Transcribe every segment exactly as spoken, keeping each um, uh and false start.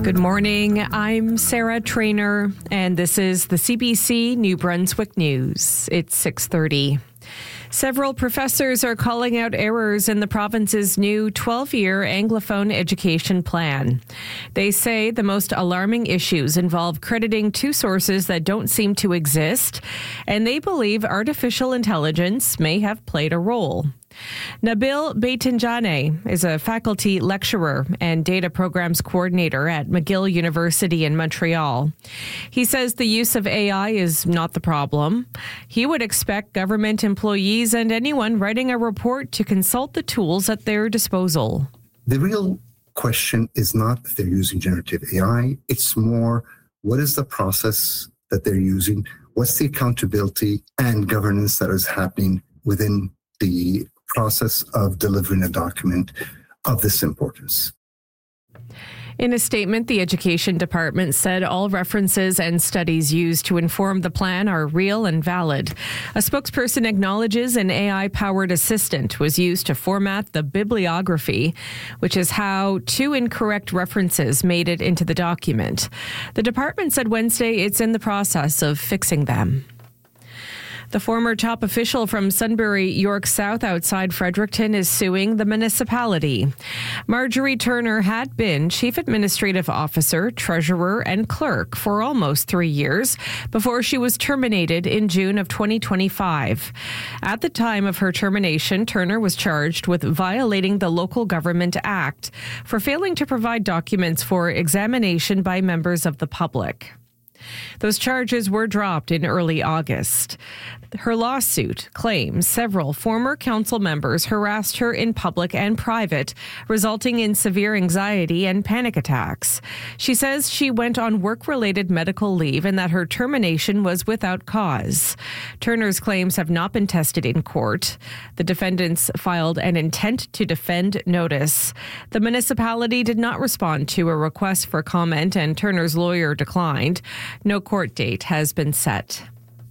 Good morning. I'm Sarah Trainer, and this is the C B C New Brunswick News. It's six thirty. Several professors are calling out errors in the province's new twelve-year Anglophone education plan. They say the most alarming issues involve crediting two sources that don't seem to exist, and they believe artificial intelligence may have played a role. Nabil Beitinjane is a faculty lecturer and data programs coordinator at McGill University in Montreal. He says the use of A I is not the problem. He would expect government employees and anyone writing a report to consult the tools at their disposal. The real question is not if they're using generative A I. It's more, what is the process that they're using? What's the accountability and governance that is happening within the process of delivering a document of this importance? In a statement, the Education Department said all references and studies used to inform the plan are real and valid. A spokesperson acknowledges an A I-powered assistant was used to format the bibliography, which is how two incorrect references made it into the document. The department said Wednesday it's in the process of fixing them. The former top official from Sunbury, York South outside Fredericton is suing the municipality. Marjorie Turner had been Chief Administrative Officer, Treasurer, and Clerk for almost three years before she was terminated in June of twenty twenty-five. At the time of her termination, Turner was charged with violating the Local Government Act for failing to provide documents for examination by members of the public. Those charges were dropped in early August. Her lawsuit claims several former council members harassed her in public and private, resulting in severe anxiety and panic attacks. She says she went on work-related medical leave and that her termination was without cause. Turner's claims have not been tested in court. The defendants filed an intent to defend notice. The municipality did not respond to a request for comment, and Turner's lawyer declined. No court date has been set.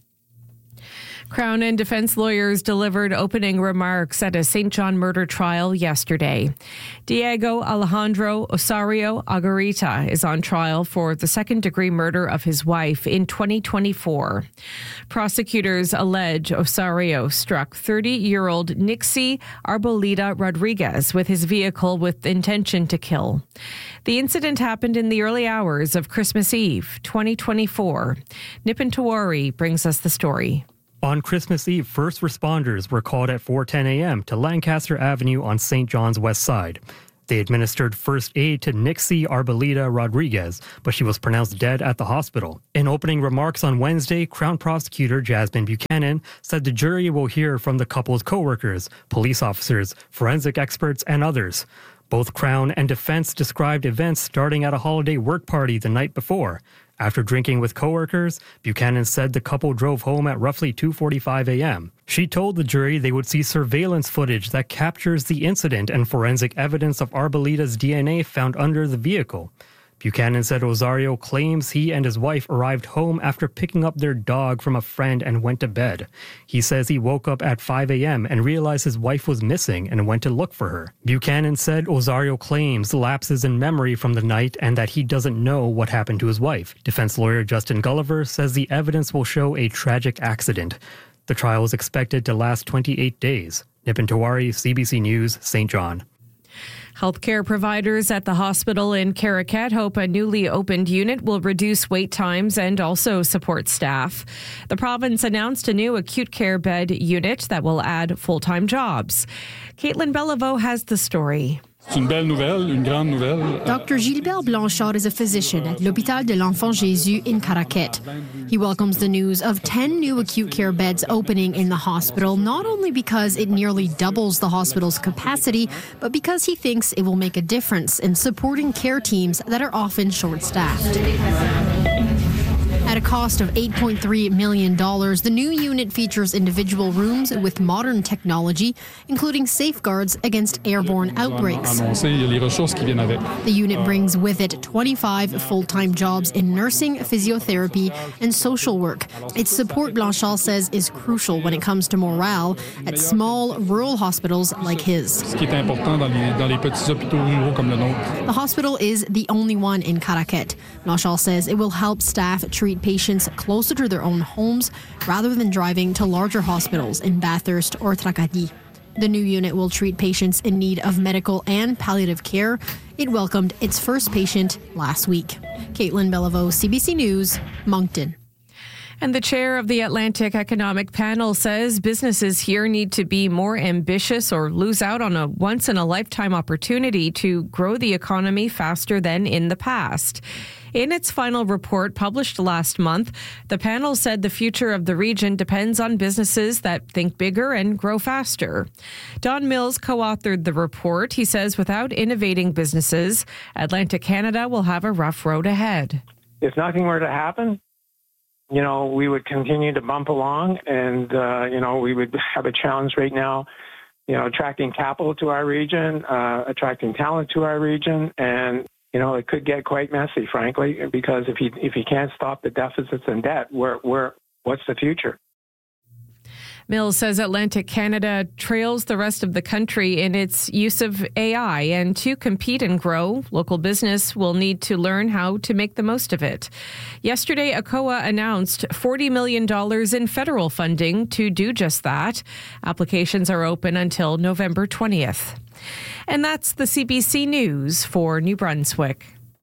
Crown and defense lawyers delivered opening remarks at a Saint John murder trial yesterday. Diego Alejandro Osorio Agarita is on trial for the second-degree murder of his wife in twenty twenty-four. Prosecutors allege Osorio struck thirty-year-old Nixie Arboleda Rodriguez with his vehicle with intention to kill. The incident happened in the early hours of Christmas Eve, twenty twenty-four. Nipin Tawari brings us the story. On Christmas Eve, first responders were called at four ten a.m. to Lancaster Avenue on Saint John's west side. They administered first aid to Nixie Arboleda Rodriguez, but she was pronounced dead at the hospital. In opening remarks on Wednesday, Crown Prosecutor Jasmine Buchanan said the jury will hear from the couple's co-workers, police officers, forensic experts, and others. Both Crown and defense described events starting at a holiday work party the night before. After drinking with coworkers, Buchanan said the couple drove home at roughly two forty-five a.m. She told the jury they would see surveillance footage that captures the incident and forensic evidence of Arboleda's D N A found under the vehicle. Buchanan said Osorio claims he and his wife arrived home after picking up their dog from a friend and went to bed. He says he woke up at five a.m. and realized his wife was missing and went to look for her. Buchanan said Osorio claims lapses in memory from the night and that he doesn't know what happened to his wife. Defense lawyer Justin Gulliver says the evidence will show a tragic accident. The trial is expected to last twenty-eight days. Nipin Tawari, C B C News, Saint John. Healthcare providers at the hospital in Caracat hope a newly opened unit will reduce wait times and also support staff. The province announced a new acute care bed unit that will add full-time jobs. Caitlin Beliveau has the story. C'est une belle nouvelle, une grande nouvelle. Doctor Gilbert Blanchard is a physician at L'Hôpital de l'Enfant Jésus in Caraquet. He welcomes the news of ten new acute care beds opening in the hospital, not only because it nearly doubles the hospital's capacity, but because he thinks it will make a difference in supporting care teams that are often short-staffed. At a cost of eight point three million dollars, the new unit features individual rooms with modern technology, including safeguards against airborne outbreaks. The unit brings with it twenty-five full-time jobs in nursing, physiotherapy, and social work. Its support, Blanchard says, is crucial when it comes to morale at small rural hospitals like his. The hospital is the only one in Caraquet. Blanchard says it will help staff treat patients closer to their own homes rather than driving to larger hospitals in Bathurst or Tracadie. The new unit will treat patients in need of medical and palliative care. It welcomed its first patient last week. Caitlin Beliveau, C B C News, Moncton. And the chair of the Atlantic Economic Panel says businesses here need to be more ambitious or lose out on a once-in-a-lifetime opportunity to grow the economy faster than in the past. In its final report published last month, the panel said the future of the region depends on businesses that think bigger and grow faster. Don Mills co-authored the report. He says without innovating businesses, Atlantic Canada will have a rough road ahead. If nothing were to happen, you know, we would continue to bump along and, uh, you know, we would have a challenge right now, you know, attracting capital to our region, uh, attracting talent to our region. And, you know, it could get quite messy, frankly, because if you, if you can't stop the deficits and debt, where, where, what's the future? Mills says Atlantic Canada trails the rest of the country in its use of A I, and to compete and grow, local business will need to learn how to make the most of it. Yesterday, A C O A announced forty million dollars in federal funding to do just that. Applications are open until November twentieth. And that's the C B C News for New Brunswick.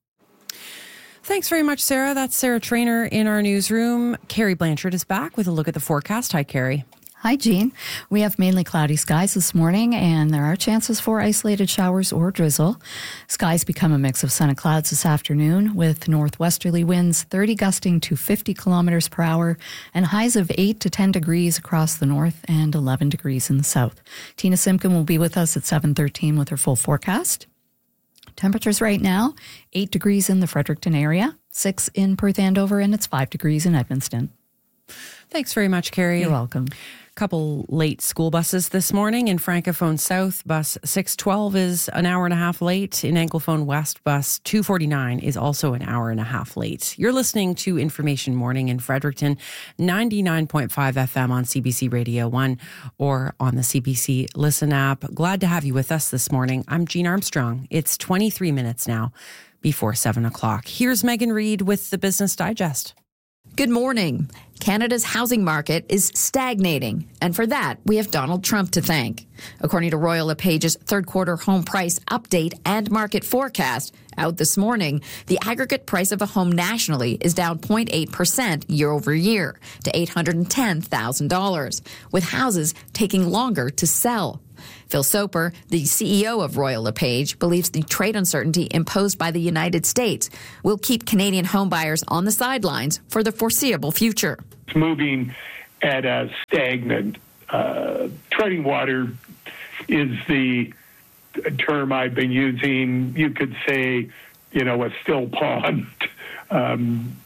Thanks very much, Sarah. That's Sarah Trainer in our newsroom. Carrie Blanchard is back with a look at the forecast. Hi, Carrie. Hi, Jean. We have mainly cloudy skies this morning, and there are chances for isolated showers or drizzle. Skies become a mix of sun and clouds this afternoon, with northwesterly winds thirty gusting to fifty kilometers per hour, and highs of eight to ten degrees across the north and eleven degrees in the south. Tina Simpkin will be with us at seven thirteen with her full forecast. Temperatures right now, eight degrees in the Fredericton area, six in Perth Andover, and it's five degrees in Edmundston. Thanks very much, Carrie. You're welcome. Couple late school buses this morning. In Francophone South, bus six twelve is an hour and a half late. In Anglophone West, bus two forty-nine is also an hour and a half late. You're listening to Information Morning in Fredericton, ninety-nine point five F M on C B C Radio one or on the C B C Listen app. Glad to have you with us this morning. I'm Jean Armstrong. It's twenty-three minutes now before seven o'clock. Here's Megan Reid with the Business Digest. Good morning. Canada's housing market is stagnating, and for that, we have Donald Trump to thank. According to Royal LePage's third quarter home price update and market forecast out this morning, the aggregate price of a home nationally is down zero point eight percent year over year to eight hundred ten thousand dollars, with houses taking longer to sell. Phil Soper, the C E O of Royal LePage, believes the trade uncertainty imposed by the United States will keep Canadian homebuyers on the sidelines for the foreseeable future. It's moving at a stagnant. Uh, treading water is the term I've been using. You could say, you know, a still pond, um,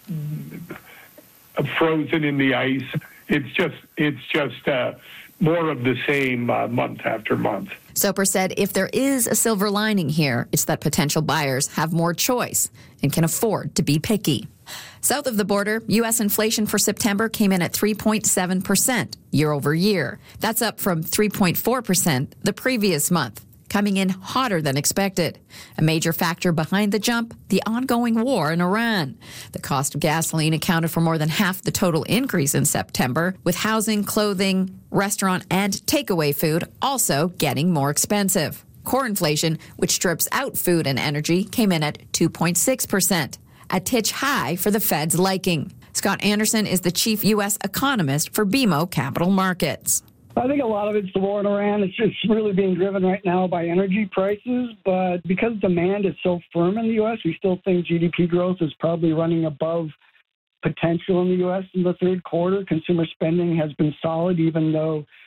frozen in the ice. It's just, it's just uh, more of the same uh, month after month. Soper said if there is a silver lining here, it's that potential buyers have more choice and can afford to be picky. South of the border, U S inflation for September came in at three point seven percent year over year. That's up from three point four percent the previous month, coming in hotter than expected. A major factor behind the jump, the ongoing war in Iran. The cost of gasoline accounted for more than half the total increase in September, with housing, clothing, restaurant, and takeaway food also getting more expensive. Core inflation, which strips out food and energy, came in at two point six percent, a titch high for the Fed's liking. Scott Anderson is the chief U S economist for B M O Capital Markets. I think a lot of it's the war in Iran. It's just really being driven right now by energy prices. But because demand is so firm in the U S, we still think G D P growth is probably running above potential in the U S in the third quarter. Consumer spending has been solid, even though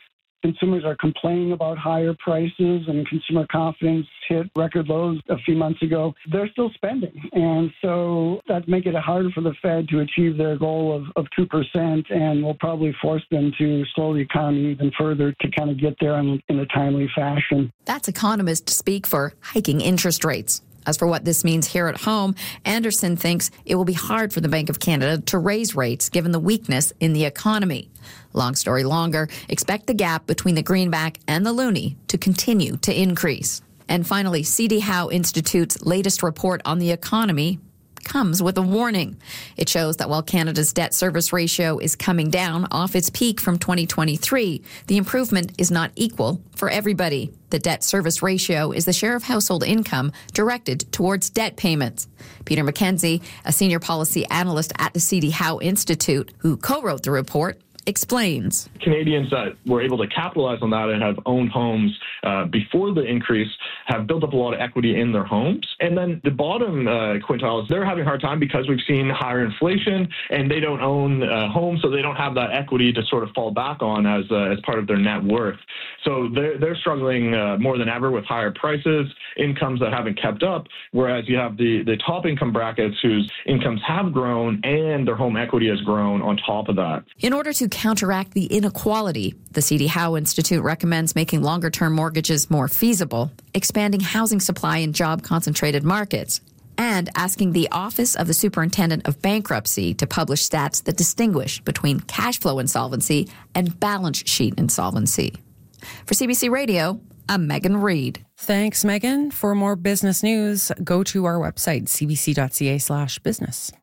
consumers are complaining about higher prices and consumer confidence hit record lows a few months ago, they're still spending. And so that make it harder for the Fed to achieve their goal of, of two percent and will probably force them to slow the economy even further to kind of get there in, in a timely fashion. That's economists speak for hiking interest rates. As for what this means here at home, Anderson thinks it will be hard for the Bank of Canada to raise rates given the weakness in the economy. Long story longer, expect the gap between the greenback and the loonie to continue to increase. And finally, C D Howe Institute's latest report on the economy comes with a warning. It shows that while Canada's debt service ratio is coming down off its peak from twenty twenty-three, the improvement is not equal for everybody. The debt service ratio is the share of household income directed towards debt payments. Peter McKenzie, a senior policy analyst at the C D Howe Institute, who co-wrote the report, explains. Canadians that were able to capitalize on that and have owned homes uh, before the increase have built up a lot of equity in their homes. And then the bottom uh, quintiles, they're having a hard time because we've seen higher inflation and they don't own uh, homes, so they don't have that equity to sort of fall back on as uh, as part of their net worth. So they're, they're struggling uh, more than ever with higher prices, incomes that haven't kept up, whereas you have the, the top income brackets whose incomes have grown and their home equity has grown on top of that. In order to counteract the inequality, the C D Howe Institute recommends making longer-term mortgages more feasible, expanding housing supply in job-concentrated markets, and asking the Office of the Superintendent of Bankruptcy to publish stats that distinguish between cash flow insolvency and balance sheet insolvency. For C B C Radio, I'm Megan Reid. Thanks, Megan. For more business news, go to our website, c b c dot c a slash business.